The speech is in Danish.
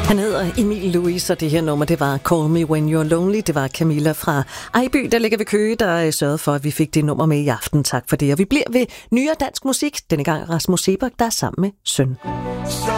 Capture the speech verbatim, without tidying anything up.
Han hedder Emil Louis, og det her nummer, det var Call Me When You're Lonely. Det var Camilla fra Ejby, der ligger ved Køge, der sørgede for, at vi fik det nummer med i aften. Tak for det. Og vi bliver ved nyere dansk musik. Denne gang Rasmus Seebach, der er sammen med søn.